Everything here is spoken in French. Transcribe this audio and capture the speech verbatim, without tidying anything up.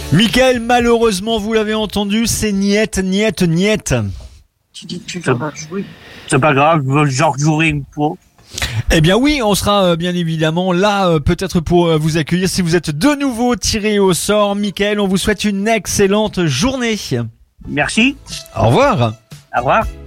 Michael, malheureusement, vous l'avez entendu, c'est niette, niette, niette. Tu dis tu vas jouer. C'est pas grave, je veux genre jouer une fois. Eh bien oui, on sera euh, bien évidemment là euh, peut-être pour euh, vous accueillir si vous êtes de nouveau tiré au sort. Michael, on vous souhaite une excellente journée. Merci. Au revoir. Au revoir.